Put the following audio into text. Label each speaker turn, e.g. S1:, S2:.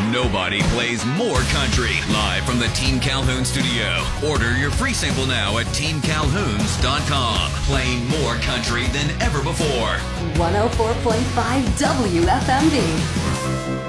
S1: Nobody plays more country. Live from the Team Calhoun studio. Order your free sample now at teamcalhouns.com. Playing more country than ever before.
S2: 104.5 WFMD.